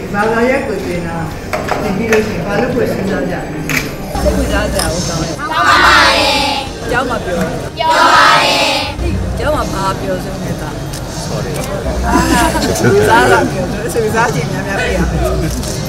ဘာသာရပ်ကိုသင်တာသင်ပြီးလို့ရှိရင်ဘာလို့ဖွင့်စဉ်းစားကြလဲစိတ်ဝင်စားကြအောင်ကောင်းတယ်ကောင်းပါရဲ့ကျောင်းမှာပြောပါရဲ့ကျောင်းမှာဘာပြောဆုံးနေတာ sorry စားလာပြောဆိုစားချင်များများပြရမယ်